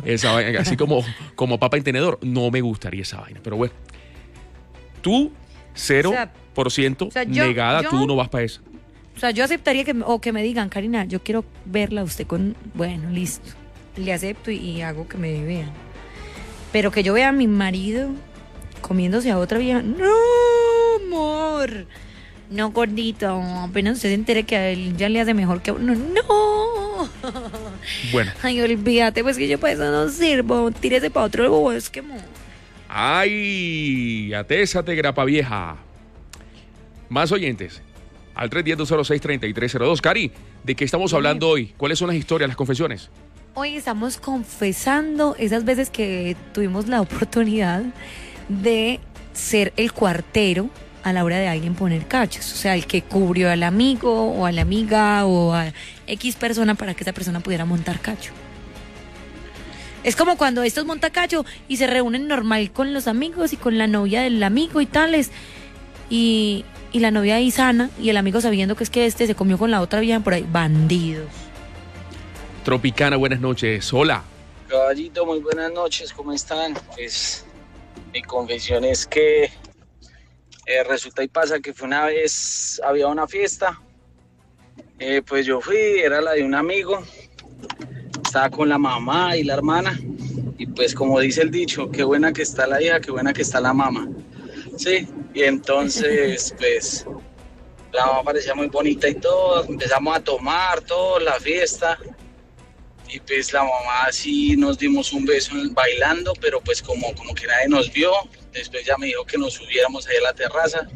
Esa vaina, así como papa en tenedor, no me gustaría esa vaina. Pero bueno, tú, 0% negada, tú no vas para eso. O sea, yo aceptaría que me digan, Karina, yo quiero verla a usted con... Bueno, listo. Le acepto y hago que me vean. Pero que yo vea a mi marido comiéndose a otra vieja. ¡No, amor! No, gordito. Apenas usted se entere que a él ya le hace mejor que a uno. ¡No! Bueno. Ay, olvídate, pues que yo para eso no sirvo. Tírese para otro bosque, amor. ¡Ay! Atésate, grapa vieja. Más oyentes. Al 310-206-3302. Cari, ¿de qué estamos hablando hoy? ¿Cuáles son las historias, las confesiones? Hoy estamos confesando esas veces que tuvimos la oportunidad de ser el cuartero a la hora de alguien poner cachos. O sea, el que cubrió al amigo o a la amiga o a X persona para que esa persona pudiera montar cacho. Es como cuando estos montan cacho y se reúnen normal con los amigos y con la novia del amigo y tales. Y la novia ahí sana y el amigo sabiendo que es que se comió con la otra vieja por ahí. Bandidos. Tropicana, buenas noches. Hola. Caballito, muy buenas noches. ¿Cómo están? Pues mi confesión es que resulta y pasa que fue una vez, había una fiesta. Pues yo fui, era la de un amigo. Estaba con la mamá y la hermana. Y pues como dice el dicho, qué buena que está la hija, qué buena que está la mamá. Sí, y entonces pues la mamá parecía muy bonita y todo, empezamos a tomar todo, la fiesta, y pues la mamá sí nos dimos un beso bailando, pero pues como que nadie nos vio. Después ya me dijo que nos subiéramos ahí a la terraza,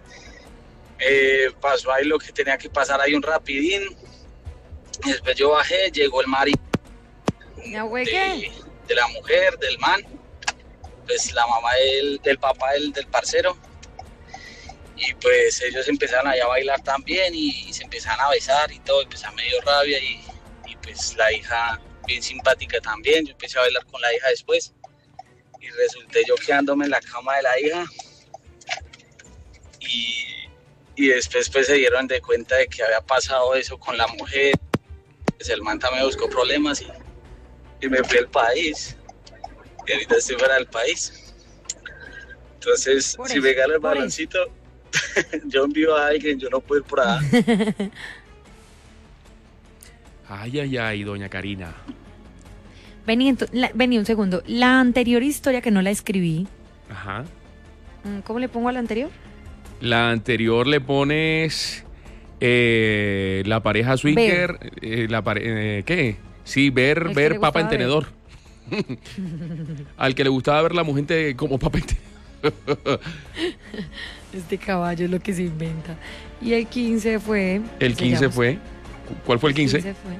pasó ahí lo que tenía que pasar ahí un rapidín, y después yo bajé, llegó el marido de la mujer, del man, pues la mamá del papá del parcero, y pues ellos empezaron allá a bailar también y se empezaron a besar y todo, y pues a medio rabia y pues la hija bien simpática también. Yo empecé a bailar con la hija después y resulté yo quedándome en la cama de la hija y después pues se dieron de cuenta de que había pasado eso con la mujer. Pues el man también buscó problemas y me fui al país. Y ahorita estoy fuera del país. Entonces, si me gana el baloncito, yo envío a alguien, yo no puedo ir por allá. Ay, doña Karina. Vení un segundo. La anterior historia que no la escribí. Ajá. ¿Cómo le pongo a la anterior? La anterior le pones la pareja swinger. ¿Qué? Sí, ver papa en tenedor. Al que le gustaba ver la mujer como papa en tenedor. Este caballo es lo que se inventa. Y el 15 fue... El 15 fue... ¿Cuál fue el 15? El 15 fue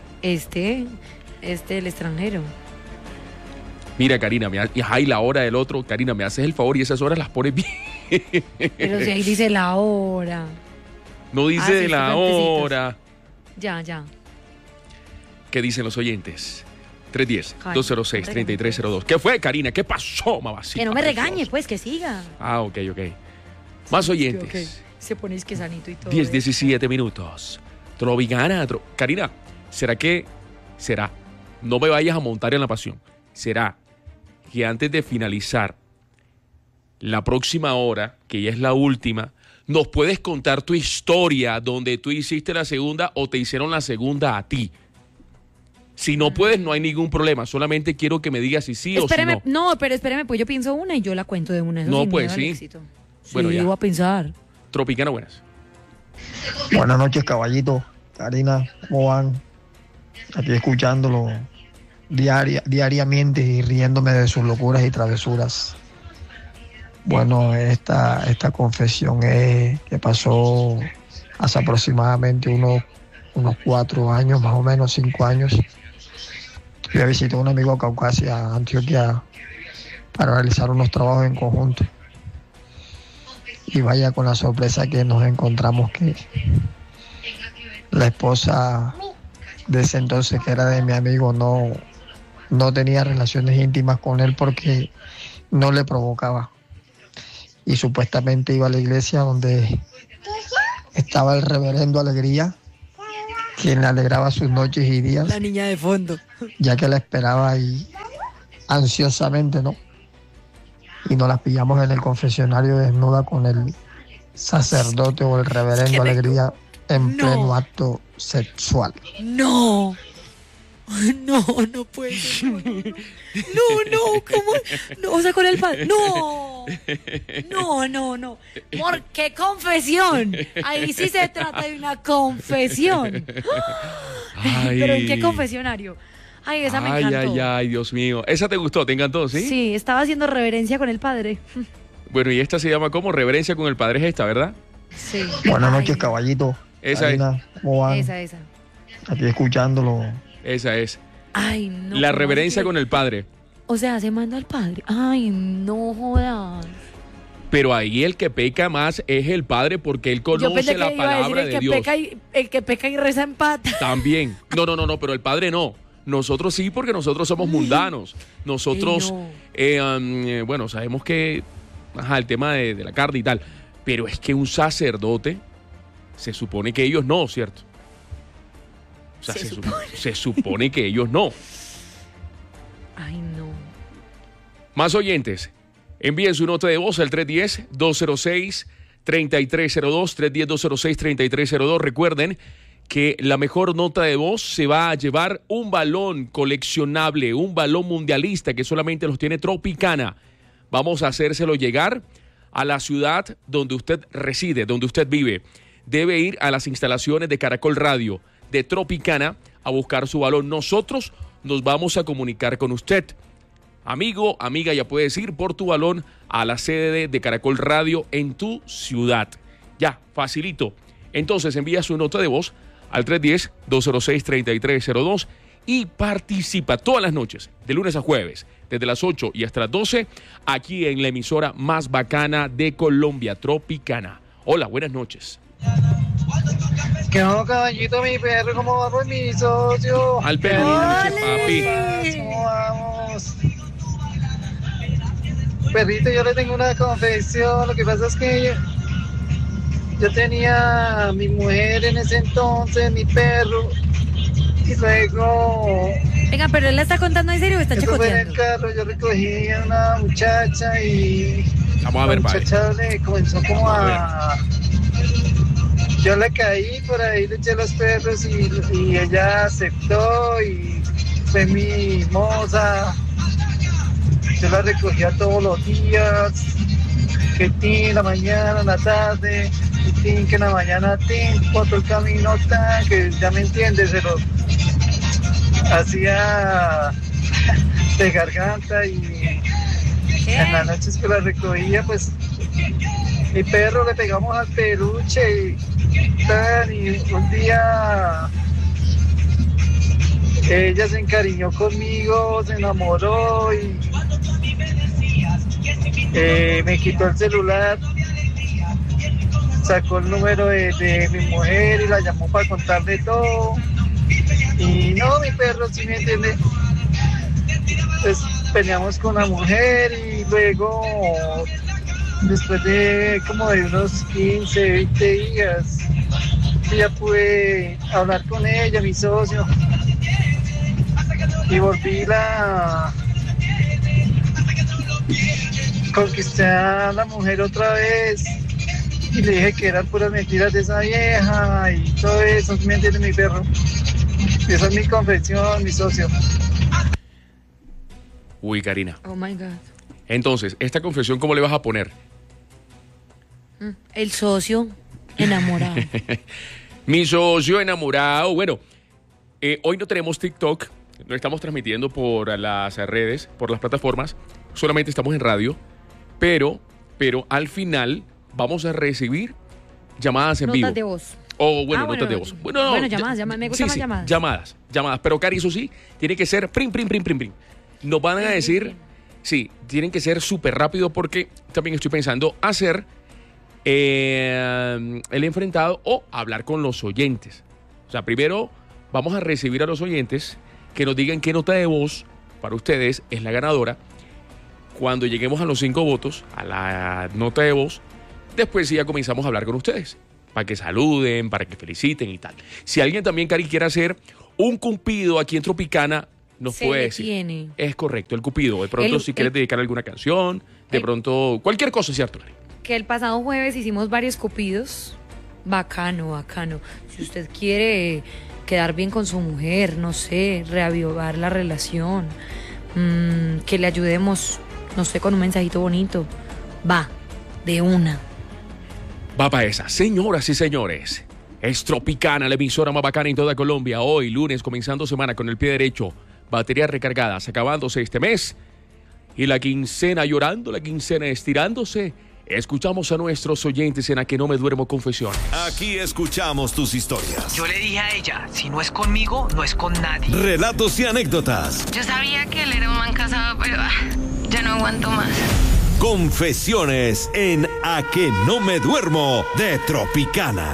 el extranjero. Mira, Karina, y la hora del otro. Karina, me haces el favor y esas horas las pones bien. Pero si ahí dice la hora. No dice de la hora. Ya. ¿Qué dicen los oyentes? 310-206-3302. ¿Qué fue, Karina? ¿Qué pasó, mamacita? Que no me regañe, pues, que siga. Ok. Más oyentes. Okay. Se pone que sanito y todo. 17 minutos. Tropicana. Karina, ¿será? No me vayas a montar en la pasión. ¿Será que antes de finalizar la próxima hora, que ya es la última, nos puedes contar tu historia donde tú hiciste la segunda o te hicieron la segunda a ti? Si no puedes, no hay ningún problema. Solamente quiero que me digas si sí o si no. No, pero espéreme, pues yo pienso una y yo la cuento de una. Eso no, pues sí. Bueno, ya. Voy a pensar. Tropicana, buenas. Buenas noches, caballito. Karina, ¿cómo van? Aquí escuchándolo diariamente y riéndome de sus locuras y travesuras. Bueno, esta confesión es que pasó hace aproximadamente unos 4 años, más o menos 5 años. Fui a visitar a un amigo a Caucasia, Antioquia, para realizar unos trabajos en conjunto. Y vaya con la sorpresa que nos encontramos que la esposa de ese entonces, que era de mi amigo, no tenía relaciones íntimas con él porque no le provocaba. Y supuestamente iba a la iglesia donde estaba el reverendo Alegría, quien le alegraba sus noches y días. La niña de fondo. Ya que la esperaba y ansiosamente, ¿no? Y nos las pillamos en el confesionario desnuda con el sacerdote o el reverendo Alegría en pleno acto sexual. No. No puede ser. No, ¿cómo? No, o sea, con el padre. No. ¿Por qué confesión? Ahí sí se trata de una confesión. Ay. ¿Pero en qué confesionario? Ay, esa me encantó. Ay, Dios mío. ¿Esa te gustó? ¿Te encantó, sí? Sí, estaba haciendo reverencia con el padre. Bueno, y esta se llama ¿cómo? Reverencia con el padre es esta, ¿verdad? Sí. Buenas noches, caballito. Esa Karina, ¿cómo van? Esa. Aquí escuchándolo. Esa es. Ay, no. La reverencia con el padre. O sea, se manda al padre. Ay, no jodas. Pero ahí el que peca más es el padre porque él conoce la palabra de Dios. El que peca y reza empata. También. No, pero el padre no. Nosotros sí, porque nosotros somos mundanos. Nosotros, bueno, sabemos que, el tema de la carne y tal. Pero es que un sacerdote, se supone que ellos no, ¿cierto? O sea, se supone que ellos no. Ay, no. Más oyentes, envíen su nota de voz al 310-206-3302, 310-206-3302. Recuerden que la mejor nota de voz se va a llevar un balón coleccionable, un balón mundialista que solamente los tiene Tropicana. Vamos a hacérselo llegar a la ciudad donde usted reside, donde usted vive. Debe ir a las instalaciones de Caracol Radio, de Tropicana, a buscar su balón. Nosotros nos vamos a comunicar con usted. Amigo, amiga, ya puedes ir por tu balón a la sede de Caracol Radio en tu ciudad. Ya, facilito. Entonces envía su nota de voz al 310-206-3302 y participa todas las noches, de lunes a jueves, desde las 8 y hasta las 12, aquí en la emisora más bacana de Colombia, Tropicana. Hola, buenas noches. ¿Qué onda, caballito, mi perro? ¿Cómo va con mi socio? Al perrito, papi. ¿Cómo vamos? Perrito, yo le tengo una confesión. Lo que pasa es que yo tenía a mi mujer en ese entonces, mi perro, y luego... Venga, pero él la está contando en serio o está Eso fue en el chicoteando. carro, yo recogí a una muchacha y... Vamos a ver, la padre. muchacha le comenzó como a... Yo le caí por ahí, le eché los perros y ella aceptó y fue mi moza. Yo la recogía todos los días, que en la mañana, en la tarde, que en la mañana, por todo el camino, que ya me entiendes, se lo hacía de garganta y en las noches que la recogía, pues mi perro le pegamos al peluche y un día ella se encariñó conmigo, se enamoró y me quitó el celular, sacó el número de mi mujer y la llamó para contarle todo. Y no, mi perro, ¿sí me entiende? Pues peleamos con la mujer y luego, después de como de unos 15, 20 días, ya pude hablar con ella, mi socio, y conquisté a la mujer otra vez y le dije que eran puras mentiras de esa vieja y todo eso, ¿me entiende, mi perro? Y esa es mi confesión, mi socio. Uy, Karina. Oh my God. Entonces, ¿esta confesión cómo le vas a poner? El socio enamorado. Mi socio enamorado. Bueno, hoy no tenemos TikTok, no estamos transmitiendo por las redes, por las plataformas, solamente estamos en radio, pero al final vamos a recibir llamadas en vivo. Notas de voz. O bueno, notas de voz. Bueno, llamadas, me gustan más llamadas. Llamadas, pero Cari, eso sí, tiene que ser prim. Nos van a decir, sí, tienen que ser súper rápido porque también estoy pensando hacer el enfrentado o hablar con los oyentes. O sea, primero vamos a recibir a los oyentes que nos digan qué nota de voz para ustedes es la ganadora. Cuando lleguemos a los 5 votos, a la nota de voz, después sí ya comenzamos a hablar con ustedes, para que saluden, para que feliciten y tal. Si alguien también, Cari, quiere hacer un cumplido aquí en Tropicana, nos Se puede le decir. tiene. Es correcto, el Cupido. De pronto, si quieres dedicar alguna canción, de pronto, cualquier cosa, ¿cierto, Lari? Que el pasado jueves hicimos varios cupidos. Bacano, bacano. Si usted quiere quedar bien con su mujer, no sé, reavivar la relación, que le ayudemos, no sé, con un mensajito bonito, va, de una. Va para esa. Señoras y señores, es Tropicana, la emisora más bacana en toda Colombia. Hoy, lunes, comenzando semana con el pie derecho. Baterías recargadas, acabándose este mes. Y la quincena llorando, la quincena estirándose. Escuchamos a nuestros oyentes en A Que No Me Duermo Confesiones. Aquí escuchamos tus historias. Yo le dije a ella, si no es conmigo, no es con nadie. Relatos y anécdotas. Yo sabía que él era un man casado, pero ya no aguanto más. Confesiones en A Que No Me Duermo de Tropicana.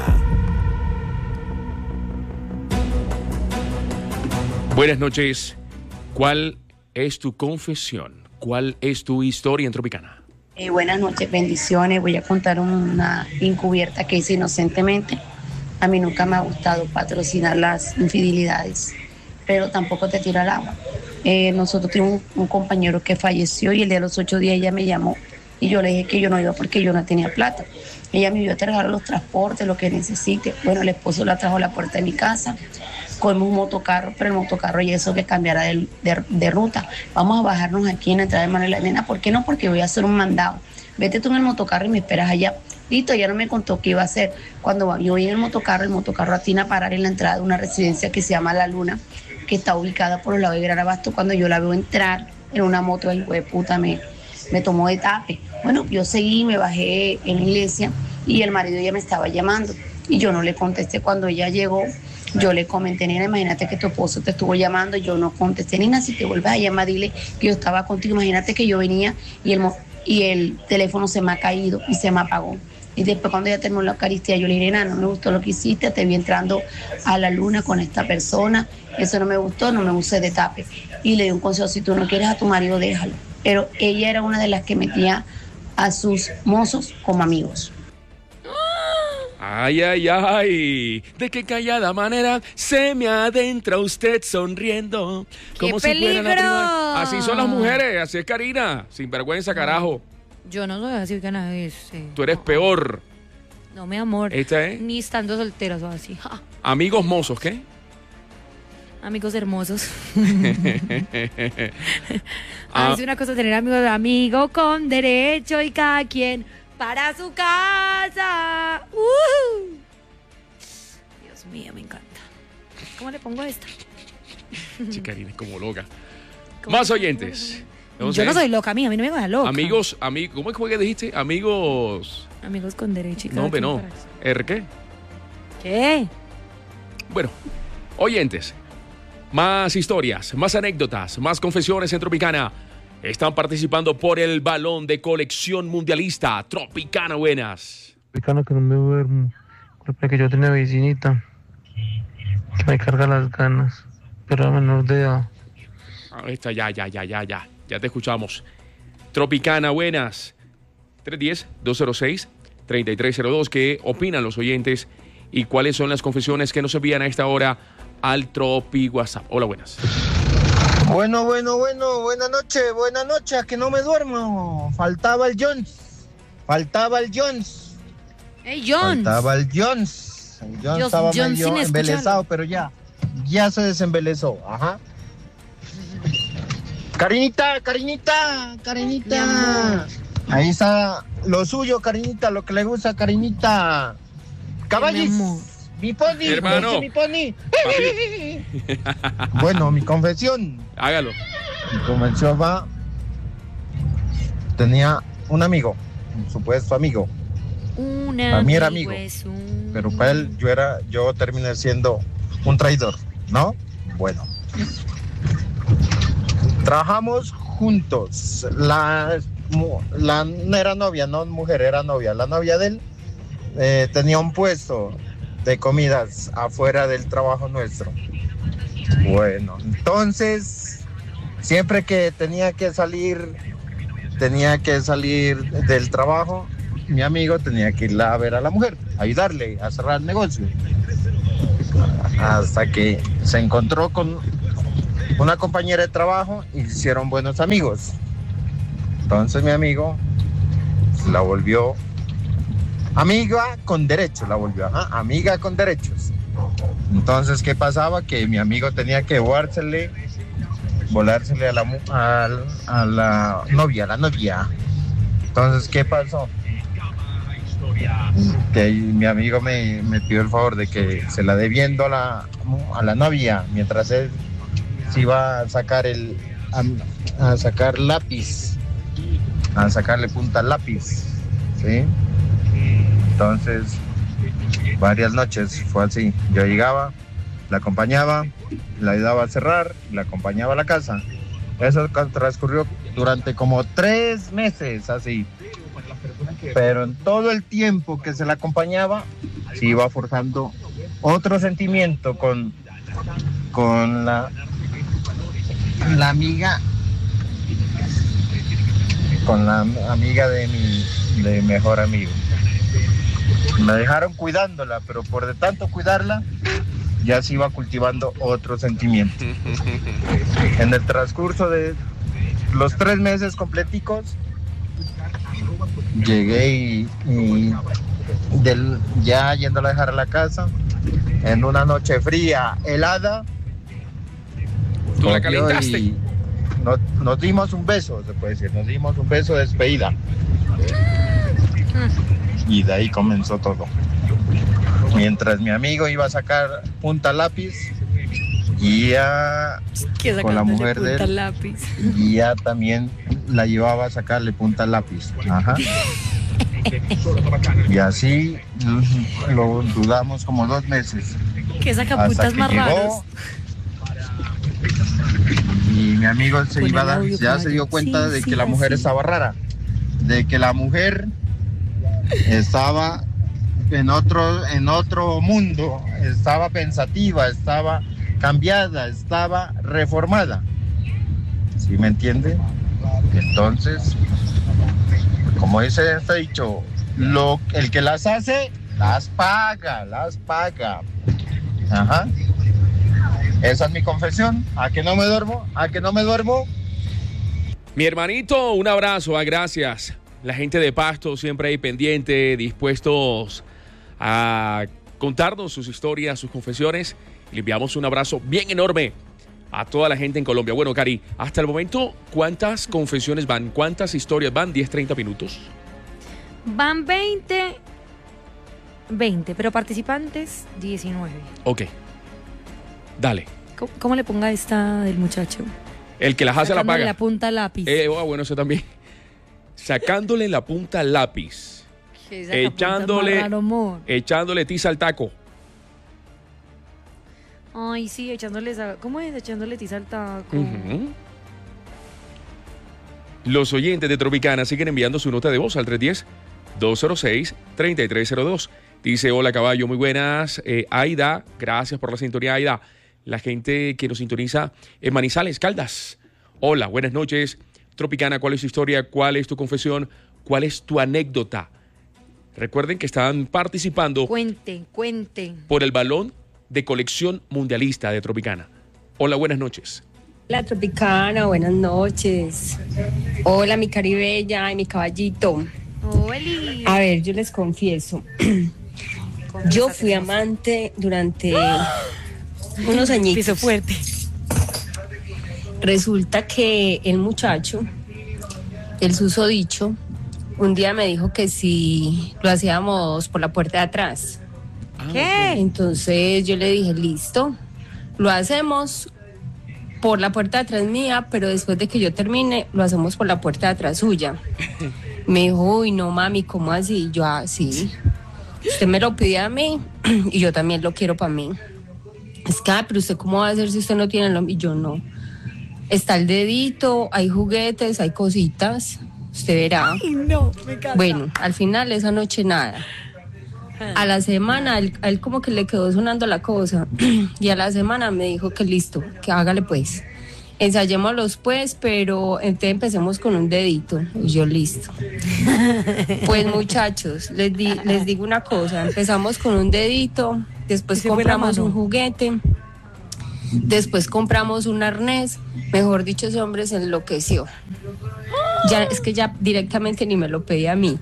Buenas noches. ¿Cuál es tu confesión? ¿Cuál es tu historia en Tropicana? Buenas noches, bendiciones. Voy a contar una encubierta que hice inocentemente. A mí nunca me ha gustado patrocinar las infidelidades, pero tampoco te tiro al agua. Nosotros tuvimos un compañero que falleció y el día de los 8 días ella me llamó y yo le dije que yo no iba porque yo no tenía plata. Ella me vio a trabajar los transportes, lo que necesite. Bueno, el esposo la trajo a la puerta de mi casa. Cogimos un motocarro, pero el motocarro y eso que cambiara de ruta. Vamos a bajarnos aquí en la entrada de Manuela. Nena, ¿por qué no? Porque voy a hacer un mandado. Vete tú en el motocarro y me esperas allá. Listo, ya no me contó qué iba a hacer. Cuando yo voy en el motocarro atina a parar en la entrada de una residencia que se llama La Luna, que está ubicada por el lado de Gran Abasto. Cuando yo la veo entrar en una moto, el hijo de puta me tomó de tape. Bueno, yo seguí, me bajé en la iglesia y el marido ya me estaba llamando. Y yo no le contesté. Cuando ella llegó, yo le comenté, nena, imagínate que tu esposo te estuvo llamando. Yo no contesté, nena, si te vuelves a llamar, dile que yo estaba contigo. Imagínate que yo venía y el teléfono se me ha caído y se me apagó. Y después cuando ella terminó la Eucaristía, yo le dije, nena, no me gustó lo que hiciste, te vi entrando a La Luna con esta persona, eso no me gustó, no me usé de tape. Y le di un consejo, si tú no quieres a tu marido, déjalo. Pero ella era una de las que metía a sus mozos como amigos. Ay, ay, ay, de qué callada manera se me adentra usted sonriendo. ¡Qué Si fuera peligro! natural. Así son las mujeres, así es Karina, sin vergüenza, carajo. Yo no soy así que nada es. Tú eres peor. No, mi amor. ¿Esta es? Ni estando soltera soy así. Ja. Amigos mozos, ¿qué? Amigos hermosos. Ah. Es una cosa tener amigos con derecho y cada quien para su casa. Dios mío, me encanta. ¿Cómo le pongo esto? Karina es como loca. Más oyentes. Yo no soy loca, a mí no me va loca. Amigos, ¿cómo es que dijiste? Amigos con derecho y cada No, quien no. para su- ¿R qué? ¿Qué? Bueno, oyentes, más historias, más anécdotas, más confesiones en Tropicana. Están participando por el balón de colección mundialista. Tropicana, buenas. Tropicana, que no me duermo. Culpa que yo tenía vecinita que me carga las ganas, pero a menor de edad. Ahí está, ya te escuchamos. Tropicana, buenas. 310-206-3302. ¿Qué opinan los oyentes y cuáles son las confesiones que nos envían a esta hora al Tropi WhatsApp? Hola, buenas. Bueno, buenas noches, a que no me duermo. Faltaba el Jones. ¡Hey, John! Faltaba el Jones. El Jones estaba John, medio sin escucharlo. embelesado, pero ya se desembelezó. Ajá. Carinita. Mi amor. Ahí está lo suyo, Carinita, lo que le gusta, Carinita. Mi Caballis. amor. Mi pony. Hermano. Mi pony. Bueno, mi confesión. Hágalo. Mi confesión va. Tenía un amigo, un supuesto amigo. Para mí era amigo, pero para él yo terminé siendo un traidor, ¿no? Bueno. Trabajamos juntos. No era novia, no mujer, era novia. La novia de él tenía un puesto de comidas afuera del trabajo nuestro. Bueno, entonces, siempre que tenía que salir del trabajo, mi amigo tenía que ir a ver a la mujer, ayudarle a cerrar el negocio. Hasta que se encontró con una compañera de trabajo y se hicieron buenos amigos. Entonces mi amigo la volvió amiga con derechos, amiga con derechos. Entonces, ¿qué pasaba? Que mi amigo tenía que volársele a la novia. Entonces, ¿qué pasó? Que mi amigo me pidió el favor de que se la dé viendo a la novia mientras él se iba a sacar a sacar lápiz, a sacarle punta al lápiz, ¿sí? Entonces, varias noches fue así. Yo llegaba, la acompañaba, la ayudaba a cerrar, la acompañaba a la casa. Eso transcurrió durante como 3 meses así. Pero en todo el tiempo que se la acompañaba, se iba forjando otro sentimiento con la amiga, con la amiga de mi mejor amigo. Me dejaron cuidándola, pero por de tanto cuidarla, ya se iba cultivando otro sentimiento. En el transcurso de los 3 meses completicos, llegué ya yéndola a dejar a la casa, en una noche fría, helada, ¿tú la calentaste? Y nos dimos un beso, se puede decir, nos dimos un beso de despedida. Y de ahí comenzó todo. Mientras mi amigo iba a sacar punta lápiz, y ya con la mujer de él, y ya también la llevaba a sacarle punta lápiz. Ajá. Y así lo dudamos como 2 meses. Que saca putas más raros. Y mi amigo ya se dio cuenta de que la mujer estaba rara, de que la mujer estaba en otro mundo, estaba pensativa, estaba cambiada, estaba reformada. ¿Sí me entiende? Entonces, como dice este dicho, el que las hace, las paga. Ajá. Esa es mi confesión. ¿A que no me duermo? Mi hermanito, un abrazo, gracias. La gente de Pasto siempre ahí pendiente, dispuestos a contarnos sus historias, sus confesiones. Le enviamos un abrazo bien enorme a toda la gente en Colombia. Bueno, Cari, hasta el momento, ¿cuántas confesiones van? ¿Cuántas historias van? 10, 30 minutos. Van 20, pero participantes 19. Ok, dale. ¿Cómo le ponga esta del muchacho? El que las hace la paga. La punta al lápiz. Bueno, eso también. Sacándole la punta al lápiz. Echándole tiza al taco. Ay, sí, echándole... ¿Cómo es? Echándole tiza al taco. Uh-huh. Los oyentes de Tropicana siguen enviando su nota de voz al 310-206-3302. Dice, hola caballo, muy buenas. Aida, gracias por la sintonía, Aida. La gente que nos sintoniza en Manizales, Caldas. Hola, buenas noches. Tropicana, ¿cuál es tu historia? ¿Cuál es tu confesión? ¿Cuál es tu anécdota? Recuerden que están participando. Cuenten. Por el balón de colección mundialista de Tropicana. Hola, buenas noches. Hola, Tropicana, buenas noches. Hola, mi caribella y mi caballito. Hola. A ver, yo les confieso. Yo fui amante durante unos añitos. Piso fuerte. Resulta que el muchacho, el susodicho, un día me dijo que si lo hacíamos por la puerta de atrás. ¿Qué? Entonces yo le dije, listo, lo hacemos por la puerta de atrás mía, pero después de que yo termine, lo hacemos por la puerta de atrás suya. Me dijo, uy, no mami, ¿cómo así? Yo, sí. Usted me lo pide a mí y yo también lo quiero para mí. Es que, pero ¿usted cómo va a hacer si usted no tiene el nombre? Y yo no. Está el dedito, hay juguetes, hay cositas. Usted verá. Ay, no, me encanta. Bueno, al final esa noche nada. A la semana, a él como que le quedó sonando la cosa. Y a la semana me dijo que listo, que hágale pues. Ensayémoslos pues, pero entonces empecemos con un dedito. Y yo listo. Pues muchachos, les digo una cosa. Empezamos con un dedito, después compramos un juguete. Después compramos un arnés, mejor dicho, ese hombre se enloqueció. Ya, es que ya directamente ni me lo pedía a mí.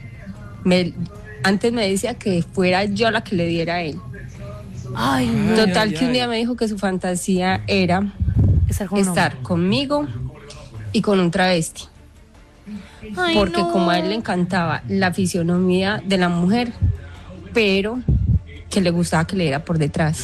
Antes me decía que fuera yo la que le diera a él. Total que un día me dijo que su fantasía era estar conmigo y con un travesti. Porque como a él le encantaba la fisionomía de la mujer, pero que le gustaba que le diera por detrás.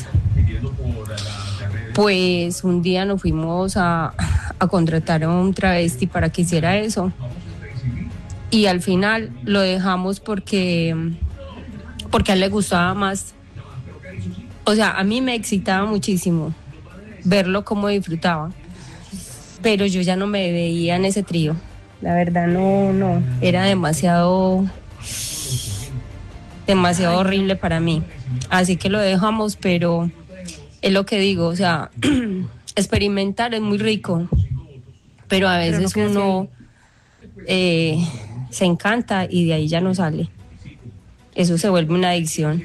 Pues un día nos fuimos a contratar a un travesti para que hiciera eso. Y al final lo dejamos porque a él le gustaba más. O sea, a mí me excitaba muchísimo verlo cómo disfrutaba. Pero yo ya no me veía en ese trío. La verdad no. Era demasiado horrible para mí. Así que lo dejamos, pero es lo que digo, o sea, experimentar es muy rico, pero a veces uno se encanta y de ahí ya no sale. Eso se vuelve una adicción.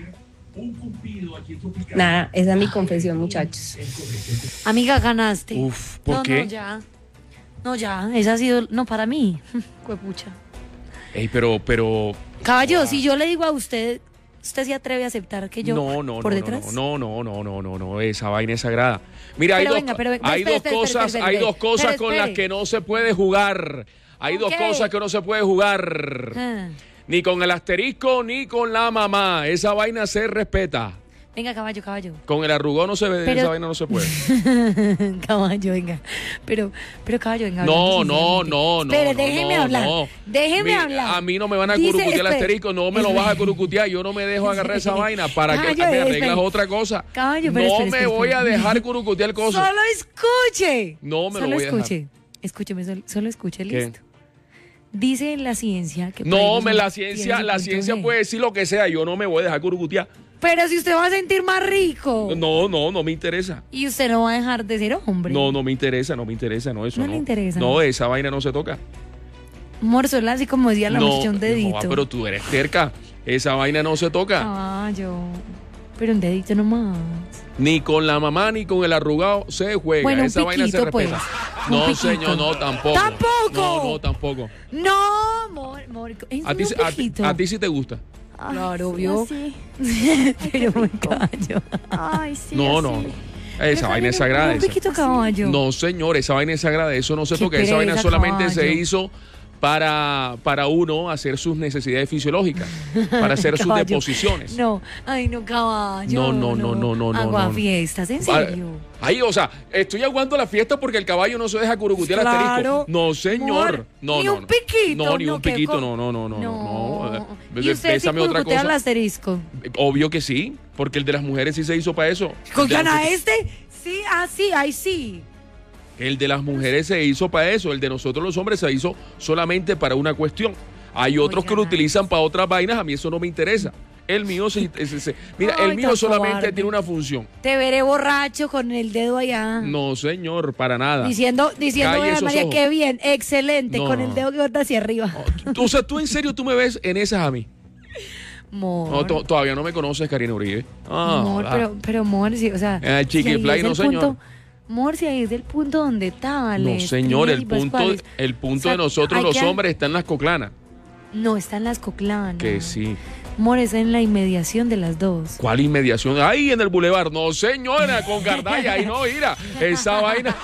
Nada, esa es mi confesión, muchachos. Amiga, ganaste. Uf, ¿por qué? No, ya, esa ha sido, no, para mí, cuepucha. Ey, pero... Caballo, si yo le digo a usted se atreve a aceptar que yo por detrás. No, esa vaina es sagrada. Mira, hay dos cosas con las que no se puede jugar. Hay dos cosas que no se puede jugar. Ni con el asterisco ni con la mamá. Esa vaina se respeta. Venga, caballo. Con el arrugón no se ve, esa vaina no se puede. Caballo, venga. Pero caballo, venga. No. Espere, déjeme hablar. Déjeme hablar. A mí no me van a curucutear el asterisco, no me lo vas a curucutear. Yo no me dejo agarrar esa vaina para que me arreglas otra cosa. Caballo, no me voy a dejar curucutear el coso. Solo escuche. No me lo voy a dejar. Escúcheme, solo escuche, listo. Dice la ciencia que... la ciencia puede decir lo que sea, yo no me voy a dejar curucutear. Pero si usted va a sentir más rico. No me interesa. Y usted no va a dejar de ser hombre. No me interesa, eso no. Le interesa. No, esa vaina no se toca. Morzola, así como decía la moción dedito. No, pero tú eres terca. Esa vaina no se toca. Pero un dedito nomás. Ni con la mamá ni con el arrugado se juega. Bueno, esa vaina se respeta. Pues. No, señor, no, tampoco. ¿Tampoco? No, tampoco. No, amor. ¿A ti sí te gusta? Claro, obvio. Sí. Pero me callo. Ay, sí. No. Esa vaina es sagrada. Un piquito caballo. No, señor, esa vaina es sagrada. Eso no se toca. Esa vaina solamente se hizo para uno hacer sus necesidades fisiológicas, para hacer sus deposiciones. No, caballo. No. Aguafiestas, ¿en serio? Ahí, o sea, estoy aguando la fiesta porque el caballo no se deja curucutear el asterisco. No, señor. Ni un piquito. No, ni un piquito, no. ¿Y usted sí curucutea el asterisco? Obvio que sí, porque el de las mujeres sí se hizo para eso. ¿Con a este? Sí, ahí sí. El de las mujeres se hizo para eso, el de nosotros los hombres se hizo solamente para una cuestión. Hay otros que lo utilizan para otras vainas, a mí eso no me interesa. El mío solamente tiene una función. Te veré borracho con el dedo allá. No, señor, para nada. Diciendo María, qué bien, excelente, con el dedo que corta hacia arriba. O sea, tú en serio, tú me ves en esas a mí. Amor. No, todavía no me conoces, Karina Uribe. Pero amor, sí, o sea. El Chiquifly, no, señor. Amor, si ahí es el punto donde está. No, señor, el punto de nosotros los hombres está en las coclanas. No, está en las coclanas. Que sí. Amor, está en la inmediación de las dos. ¿Cuál inmediación? Ahí en el bulevar. No, señora, con Gardaya. Ahí no, mira. Esa vaina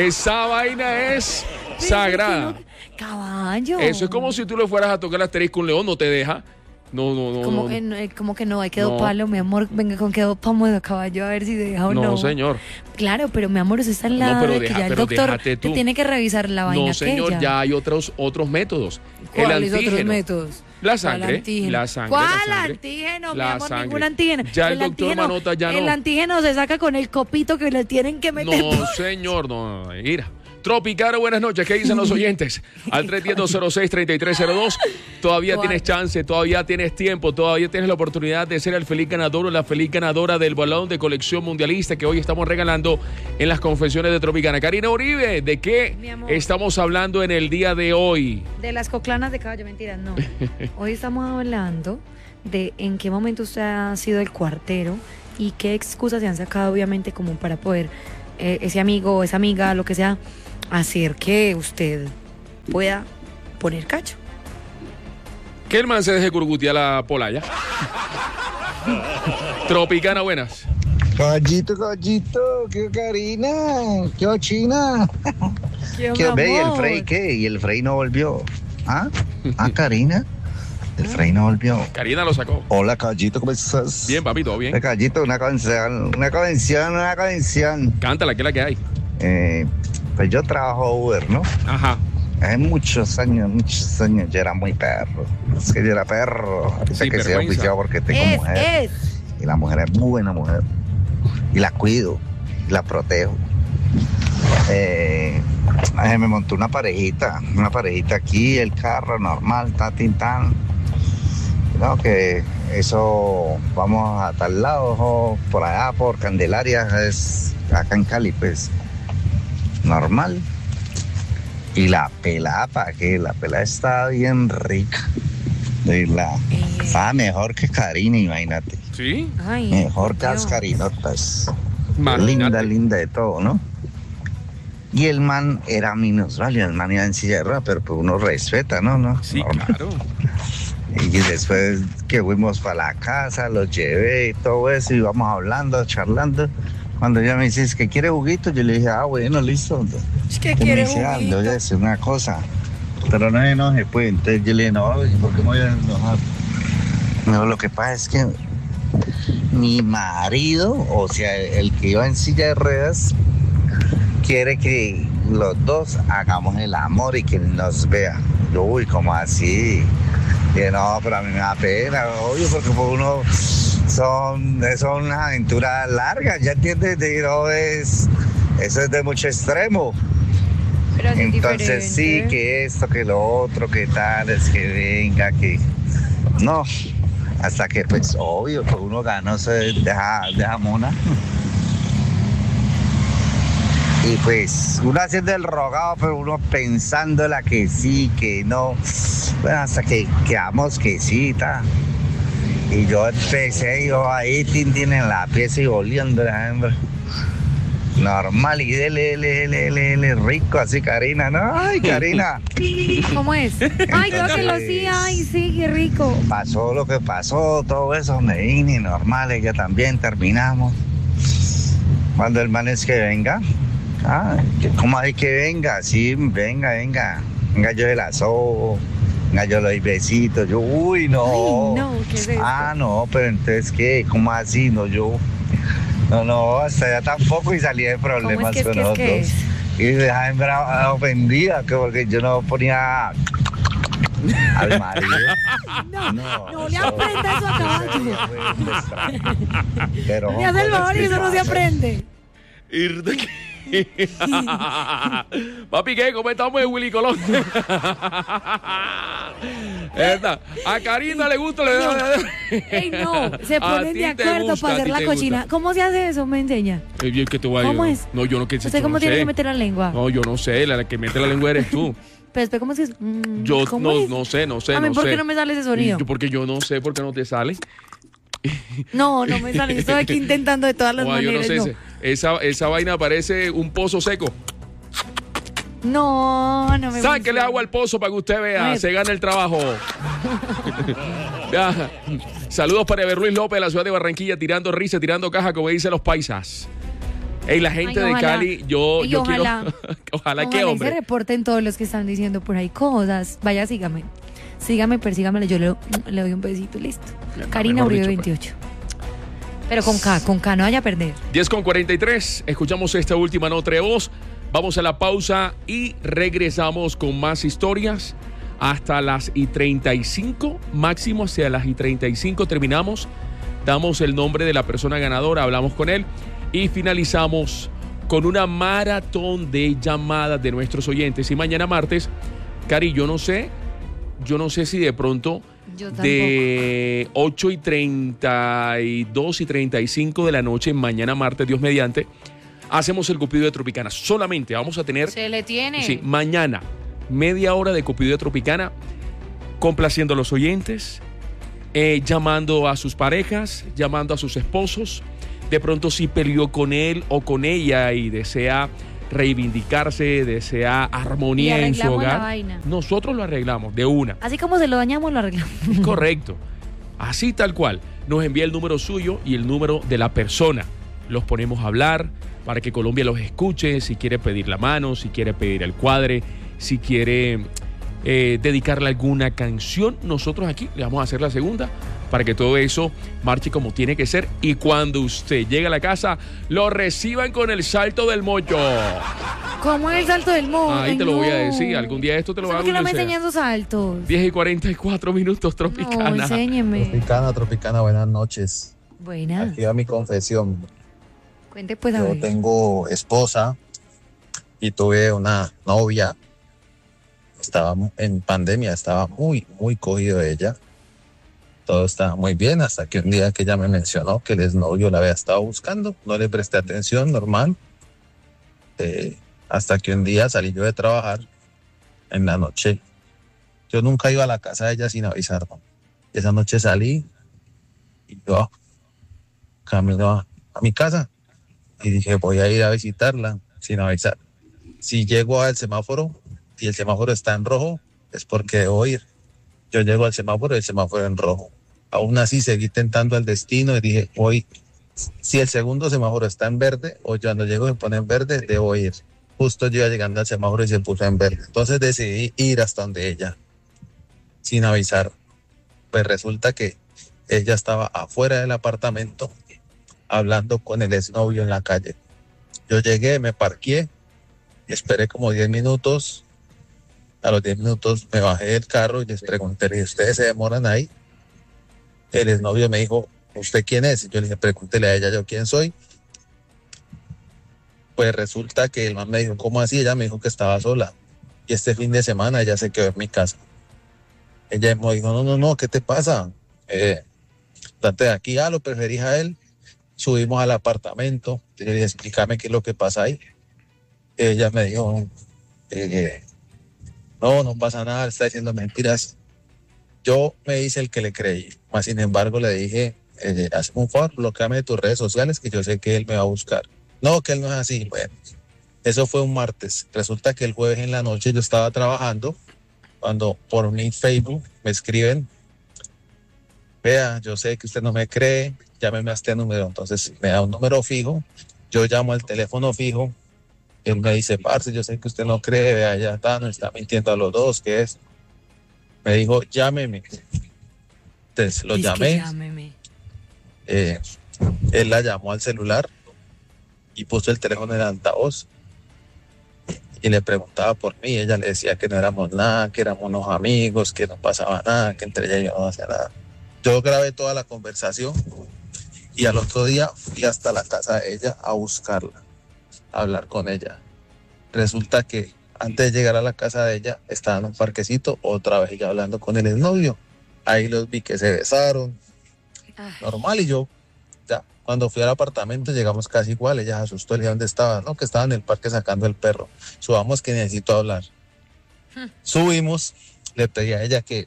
es sagrada. Caballo. Eso es como si tú le fueras a tocar el asterisco un león, no te deja. No. Como que no, hay que doparlo, mi amor. Venga, con que dopamos a caballo a ver si se deja o no. No, señor. Claro, pero mi amor, eso está en la que ya el doctor te tiene que revisar la vaina. No, señor, ya hay otros métodos. ¿Cuáles otros métodos? La sangre. ¿Cuál antígeno? Mi amor, ningún antígeno. Ya el doctor Manota ya no. El antígeno se saca con el copito que le tienen que meter. No, señor, no. Mira. Tropicana, buenas noches. ¿Qué dicen los oyentes? Al 310-06-3302. Todavía tienes chance, todavía tienes tiempo, todavía tienes la oportunidad de ser el feliz ganador o la feliz ganadora del balón de colección mundialista que hoy estamos regalando en las confesiones de Tropicana. Karina Uribe, ¿de qué estamos hablando en el día de hoy? De las coclanas de caballo, mentiras, no. Hoy estamos hablando de en qué momento usted ha sido el cuartero y qué excusas se han sacado, obviamente, como para poder ese amigo o esa amiga, lo que sea, hacer que usted pueda poner cacho. Que el man se deje curgutear la polaya. Tropicana, buenas. Caballito, qué Karina, qué China. ¿Qué ve? ¿Y el Frey qué? ¿Y el Frey no volvió? ¿Ah? Karina. El Frey no volvió. Karina lo sacó. Hola, Caballito, ¿cómo estás? Bien, papi, todo bien. Caballito, una canción. Cántala, ¿qué es la que hay? Pues yo trabajo Uber, ¿no? Ajá. Hace muchos años, yo era muy perro. Es que yo era perro. Ahorita que sea oficial porque tengo mujer. Y la mujer es buena mujer. Y la cuido, y la protejo. Me montó una parejita aquí, el carro normal, tan. No, que eso, vamos a tal lado, por allá, por Candelaria, es acá en Cali, pues, normal. Y la pelada, ¿para qué? La pelada está bien rica. Estaba mejor que Karina, imagínate. ¿Sí? Ay, mejor que las Karinotas. Linda de todo, ¿no? Y el man era minusválido, el man iba en silla de ruedas, pero pues uno respeta, ¿no? Sí, claro. Y después que fuimos para la casa, los llevé y todo eso, y íbamos hablando, charlando. Cuando ella me dice, ¿que quiere juguito? Yo le dije, bueno, listo. Es que quiere juguito. Le voy a decir una cosa, pero no se enoje, pues. Entonces yo le dije, no, ¿por qué me voy a enojar? No, lo que pasa es que mi marido, o sea, el que iba en silla de ruedas, quiere que los dos hagamos el amor y que nos vea. Yo, uy, ¿cómo así? Y no, pero a mí me da pena, obvio, porque por uno son unas aventuras largas, ¿ya entiendes? No eso es de mucho extremo. Pero es entonces sí, que esto, que lo otro, que tal, es que venga, que... No, hasta que pues obvio, pues uno ganó, se deja mona. Y pues uno haciendo el rogado, pero uno pensando la que sí, que no. Bueno, hasta que quedamos que sí, Y yo empecé, ahí tintín en la pieza y oliendo la hembra. Normal, y dele, rico así, Karina, ¿no? Ay, Karina. ¿Cómo es? Ay, creo que lo sí, ay, sí, qué rico. Pasó lo que pasó, todo eso, me vine, normal, ella también, terminamos. Cuando el man es que venga, ¿cómo hay que venga? Sí, venga, yo se la sobo, venga, yo le doy besitos, yo, uy, no. Ay, no, ¿qué es esto? No, pero entonces, ¿qué? ¿Cómo así? No, yo... No, hasta allá tampoco y salí de problemas con nosotros. Y deja ofendida, que porque yo no ponía al marido. No le aprenda eso a caballo. Pero me hace el favor y eso no se aprende. Papi, ¿qué? ¿Cómo estamos en Willy Colón? A Karina le gusta. Ey, no, se ponen de acuerdo para hacer la cochina. ¿Cómo se hace eso? ¿Me enseña? ¿Cómo es? No, yo no sé. ¿Usted cómo tiene que meter la lengua? No, yo no sé. La que mete la lengua eres tú. Pero después, ¿cómo es? Yo no sé. A mí, ¿por qué no me sale ese sonido? Porque yo no sé por qué no te sale. No me sale. Yo estoy aquí intentando de todas las maneras. Yo no sé. Esa vaina parece un pozo seco. No me sáquele agua al pozo para que usted vea. Se gana el trabajo. Saludos para Ever López de la ciudad de Barranquilla, tirando risa, tirando caja, como dicen los paisas. La gente de Cali, yo quiero. Ojalá que, hombre. Se reporten todos los que están diciendo por ahí cosas. Vaya, sígame, persígame, yo le doy un besito y listo. Karina Uribe 28. Pero con K no vaya a perder. 10:43, escuchamos esta última nota de voz. Vamos a la pausa y regresamos con más historias hasta las 35, máximo hacia las 35 terminamos. Damos el nombre de la persona ganadora, hablamos con él y finalizamos con una maratón de llamadas de nuestros oyentes. Y mañana martes, Cari, yo no sé si de pronto de 8:32 y 35 de la noche, mañana martes, Dios mediante, hacemos el Cupido de Tropicana. Solamente vamos a tener... Se le tiene. Sí, mañana, media hora de Cupido de Tropicana, complaciendo a los oyentes, llamando a sus parejas, llamando a sus esposos, de pronto si peleó con él o con ella y desea reivindicarse, desea armonía en su hogar, la vaina. nosotros lo arreglamos de una. Así como se lo dañamos, lo arreglamos. Correcto. Así tal cual. Nos envía el número suyo y el número de la persona. Los ponemos a hablar para que Colombia los escuche, si quiere pedir la mano, si quiere pedir el cuadre, si quiere dedicarle alguna canción. Nosotros aquí le vamos a hacer la segunda para que todo eso marche como tiene que ser. Y cuando usted llegue a la casa, lo reciban con el salto del mollo. ¿Cómo es el salto del mollo? Ahí te lo voy a decir. Algún día esto te lo voy a ¿Por qué no me agradecer. enseñan esos saltos? 10:44 Tropicana. No, enséñeme. Tropicana, buenas noches. Buenas. Aquí va mi confesión. Cuente pues a Yo ver. tengo esposa y tuve una novia. Estaba en pandemia, estaba muy cogido de ella. Todo estaba muy bien hasta que un día que ella me mencionó que el exnovio la había estado buscando. No le presté atención, normal. Hasta que un día salí yo de trabajar en la noche. Yo nunca iba a la casa de ella sin avisar, ¿no? Esa noche salí y yo camino a mi casa y dije voy a ir a visitarla sin avisar. Si llego al semáforo y el semáforo está en rojo, es porque debo ir. Yo llego al semáforo y el semáforo en rojo. Aún así seguí tentando el destino y dije, hoy, si el segundo semáforo está en verde, o cuando llego se pone en verde, debo ir. Justo yo iba llegando al semáforo y se puso en verde. Entonces decidí ir hasta donde ella, sin avisar. Pues resulta que ella estaba afuera del apartamento hablando con el exnovio en la calle. Yo llegué, me parqué, esperé como 10 minutos. A los 10 minutos me bajé del carro y les pregunté, ¿ustedes se demoran ahí? El exnovio me dijo, ¿usted quién es? Y yo le dije, pregúntele a ella yo quién soy. Pues resulta que el man me dijo, ¿cómo así? Ella me dijo que estaba sola. Y este fin de semana ella se quedó en mi casa. Ella me dijo, no, ¿qué te pasa? Date de aquí, lo preferís a él. Subimos al apartamento. Y le dije, explícame qué es lo que pasa ahí. Ella me dijo, no pasa nada, está diciendo mentiras. Yo me hice el que le creí, mas sin embargo le dije, hazme un favor, bloqueame de tus redes sociales que yo sé que él me va a buscar. No, que él no es así. Bueno, eso fue un martes. Resulta que el jueves en la noche yo estaba trabajando cuando por mi Facebook me escriben, vea, yo sé que usted no me cree, llámeme a este número. Entonces me da un número fijo, yo llamo al teléfono fijo. Él me dice, parce, yo sé que usted no cree, vea, ya está, nos está mintiendo a los dos, ¿qué es? Me dijo, llámeme. Entonces lo llamé. Llámeme. Él la llamó al celular y puso el teléfono en el altavoz y le preguntaba por mí. Ella le decía que no éramos nada, que éramos unos amigos, que no pasaba nada, que entre ella y yo no hacía nada. Yo grabé toda la conversación y al otro día fui hasta la casa de ella a buscarla, a hablar con ella. Resulta que antes de llegar a la casa de ella estaba en un parquecito, otra vez ella hablando con el exnovio. Ahí los vi que se besaron, normal, y yo ya cuando fui al apartamento llegamos casi igual. Ella se asustó, le dije, ¿dónde estaba? No, que estaba en el parque sacando el perro. Subamos que necesito hablar. Subimos, le pedí a ella que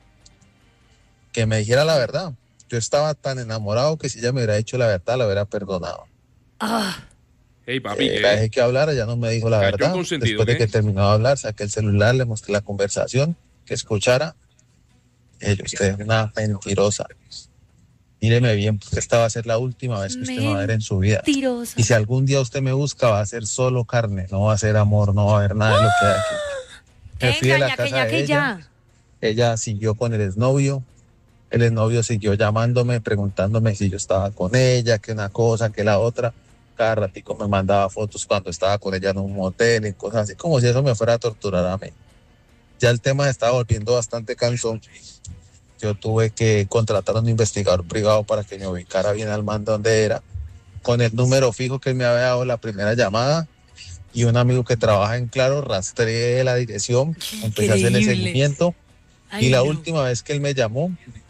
me dijera la verdad. Yo estaba tan enamorado que si ella me hubiera dicho la verdad, la hubiera perdonado. Hey, papi, la dejé que hablara, ya no me dijo la verdad. Después de que terminó de hablar, saqué el celular, le mostré la conversación, que escuchara. Usted es una mentirosa. Míreme bien, porque esta va a ser la última vez que usted me va a ver en su vida. Mentirosa. Y si algún día usted me busca, va a ser solo carne, no va a ser amor, no va a haber nada de lo que hay aquí. Me fui de la casa de ella. Ella siguió con el exnovio. El exnovio siguió llamándome, preguntándome si yo estaba con ella, que una cosa, que la otra. Cada ratico me mandaba fotos cuando estaba con ella en un motel y cosas así, como si eso me fuera a torturar a mí. Ya el tema se estaba volviendo bastante cansón. Yo tuve que contratar a un investigador privado para que me ubicara bien al man donde era. Con el número fijo que él me había dado la primera llamada y un amigo que trabaja en Claro, rastreé la dirección, empecé a hacerle seguimiento. Y la última vez que él me llamó,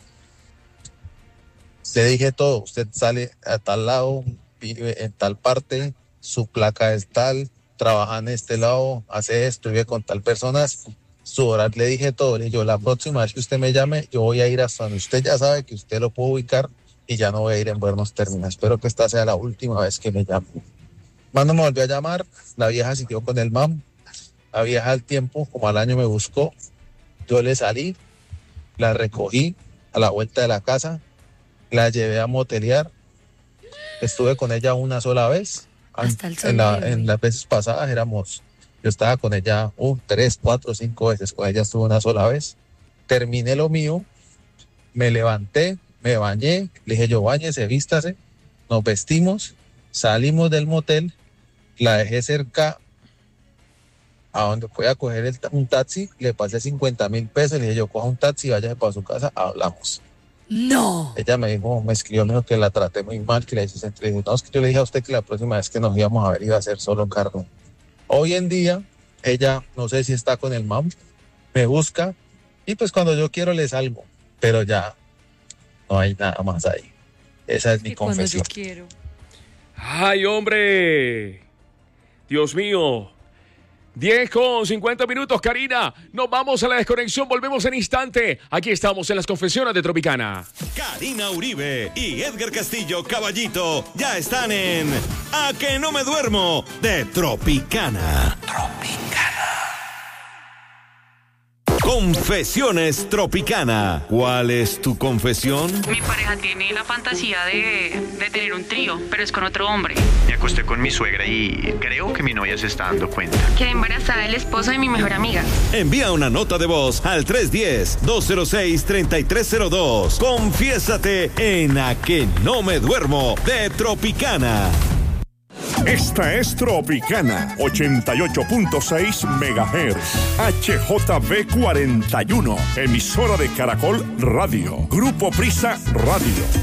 le dije todo, usted sale a tal lado, vive en tal parte, su placa es tal, trabaja en este lado, hace esto, vive con tal persona, su horario, le dije todo. Le dije, yo la próxima vez que usted me llame, yo voy a ir hasta donde usted ya sabe que usted lo puede ubicar y ya no voy a ir en buenos términos. Espero que esta sea la última vez que me llame. Cuando me volvió a llamar, la vieja siguió con el mam. La vieja al tiempo, como al año, me buscó. Yo le salí, la recogí a la vuelta de la casa, la llevé a motelear. Estuve con ella una sola vez. En las veces pasadas yo estaba con ella 3, 4, 5 veces. Con ella estuve una sola vez. Terminé lo mío, me levanté, me bañé, le dije yo, báñese, vístase, nos vestimos, salimos del motel, la dejé cerca a donde podía coger un taxi, le pasé 50,000 pesos, le dije yo, coja un taxi, váyase para su casa, hablamos. No. Ella me escribió, me dijo que la traté muy mal, que le hice entrevista. No, es que yo le dije a usted que la próxima vez que nos íbamos a ver iba a ser solo carro. Hoy en día, ella, no sé si está con el mam, me busca y pues cuando yo quiero le salgo, pero ya no hay nada más ahí. Esa es mi confesión. Cuando yo quiero. ¡Ay, hombre! Dios mío. 10:50, Karina. Nos vamos a la desconexión. Volvemos en instante. Aquí estamos en las confesiones de Tropicana. Karina Uribe y Edgar Castillo Caballito ya están en A que no me duermo de Tropicana. Confesiones Tropicana. ¿Cuál es tu confesión? Mi pareja tiene la fantasía de tener un trío, pero es con otro hombre. Me acosté con mi suegra y creo que mi novia se está dando cuenta. Quedé embarazada del esposo de mi mejor amiga. Envía una nota de voz al 310-206-3302. Confiésate en A que no me duermo de Tropicana. Esta es Tropicana 88.6 MHz HJB 41, emisora de Caracol Radio, Grupo Prisa Radio.